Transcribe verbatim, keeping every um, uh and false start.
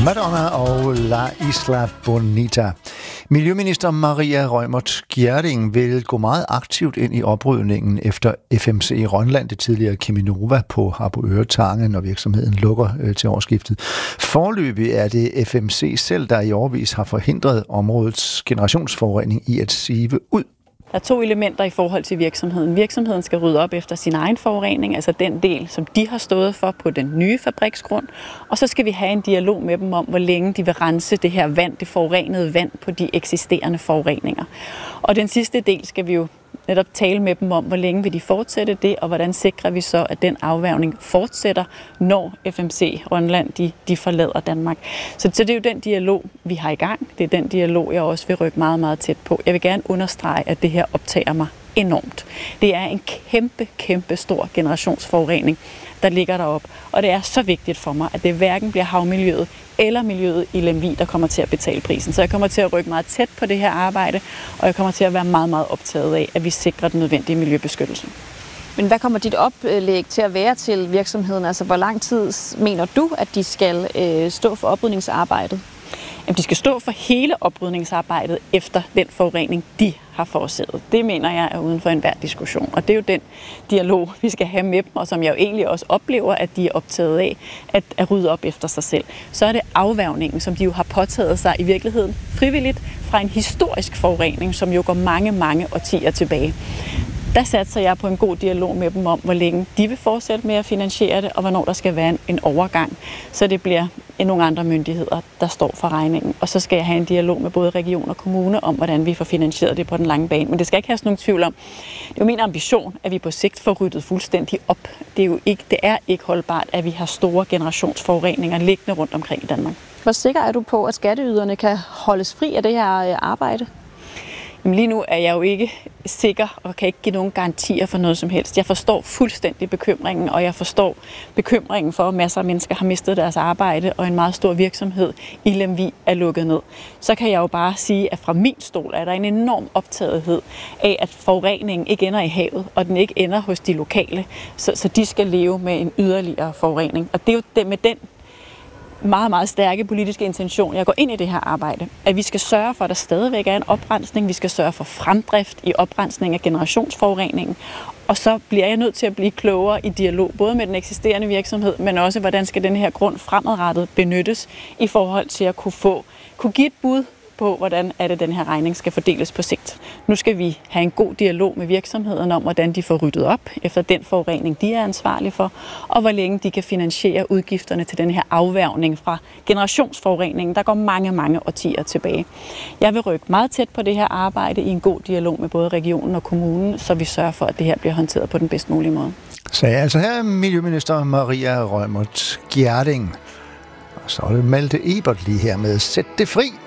Madonna og La Isla Bonita. Miljøminister Maria Reumert Gjerding vil gå meget aktivt ind i oprydningen efter F M C Rønland, det tidligere Cheminova på Harboøre Tange, når virksomheden lukker øh, til årsskiftet. Foreløbig er det F M C selv, der i årevis har forhindret områdets generationsforurening i at sive ud. Der er to elementer i forhold til virksomheden. Virksomheden skal rydde op efter sin egen forurening, altså den del, som de har stået for på den nye fabriksgrund. Og så skal vi have en dialog med dem om, hvor længe de vil rense det her vand, det forurenede vand på de eksisterende forureninger. Og den sidste del skal vi jo netop tale med dem om, hvor længe vil de fortsætte det, og hvordan sikrer vi så, at den afværgning fortsætter, når F M C Rønland de, de forlader Danmark. Så, så det er jo den dialog, vi har i gang. Det er den dialog, jeg også vil rykke meget, meget tæt på. Jeg vil gerne understrege, at det her optager mig enormt. Det er en kæmpe, kæmpe stor generationsforurening, der ligger deroppe. Og det er så vigtigt for mig, at det hverken bliver havmiljøet eller miljøet i Lemvig, der kommer til at betale prisen. Så jeg kommer til at rykke meget tæt på det her arbejde, og jeg kommer til at være meget, meget optaget af, at vi sikrer den nødvendige miljøbeskyttelse. Men hvad kommer dit oplæg til at være til virksomheden? Altså, hvor lang tid mener du, at de skal øh, stå for oprydningsarbejdet? Jamen, de skal stå for hele oprydningsarbejdet efter den forurening, de har forårsaget. Det mener jeg er uden for enhver diskussion. Og det er jo den dialog, vi skal have med dem, og som jeg jo egentlig også oplever, at de er optaget af at, at rydde op efter sig selv. Så er det afværgningen, som de jo har påtaget sig i virkeligheden frivilligt fra en historisk forurening, som jo går mange, mange årtier tilbage. Der satser jeg på en god dialog med dem om, hvor længe de vil fortsætte med at finansiere det, og hvornår der skal være en, en overgang, så det bliver nogle andre myndigheder, der står for regningen. Og så skal jeg have en dialog med både region og kommune om, hvordan vi får finansieret det på den lange bane. Men det skal ikke have sådan nogen tvivl om. Det er jo min ambition, at vi på sigt får ryddet fuldstændig op. Det er jo ikke, det er ikke holdbart, at vi har store generationsforureninger liggende rundt omkring i Danmark. Hvor sikker er du på, at skatteyderne kan holdes fri af det her arbejde? Jamen lige nu er jeg jo ikke sikker og kan ikke give nogen garantier for noget som helst. Jeg forstår fuldstændig bekymringen, og jeg forstår bekymringen for, at masser af mennesker har mistet deres arbejde, og en meget stor virksomhed i Lemvig er lukket ned. Så kan jeg jo bare sige, at fra min stol er der en enorm optagethed af, at forureningen ikke ender i havet, og den ikke ender hos de lokale, så, så de skal leve med en yderligere forurening. Og det er jo det, med den meget, meget stærke politiske intention, jeg går ind i det her arbejde, at vi skal sørge for, at der stadigvæk er en oprensning, vi skal sørge for fremdrift i oprensning af generationsforureningen, og så bliver jeg nødt til at blive klogere i dialog, både med den eksisterende virksomhed, men også, hvordan skal den her grund fremadrettet benyttes i forhold til at kunne få, kunne give et bud på, hvordan er det, den her regning skal fordeles på sigt. Nu skal vi have en god dialog med virksomhederne om, hvordan de får ryddet op efter den forurening, de er ansvarlige for, og hvor længe de kan finansiere udgifterne til den her afværgning fra generationsforureningen, der går mange, mange årtier tilbage. Jeg vil rykke meget tæt på det her arbejde i en god dialog med både regionen og kommunen, så vi sørger for, at det her bliver håndteret på den bedst mulige måde. Sagde altså her Miljøminister Maria Reumert Gjerding. Og så er det Malte Ebert lige her med Sæt det fri.